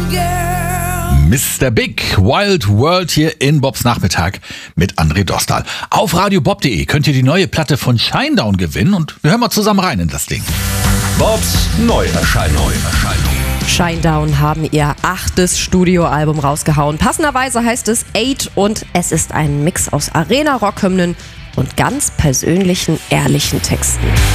Mr. Big Wild World hier in Bobs Nachmittag mit André Dostal. Auf radiobob.de könnt ihr die neue Platte von Shinedown gewinnen und wir hören mal zusammen rein in das Ding. Bobs Neuerscheinung. Shinedown haben ihr 8. Studioalbum rausgehauen. Passenderweise heißt es 8 und es ist ein Mix aus Arena-Rock-Hymnen und ganz persönlichen, ehrlichen Texten.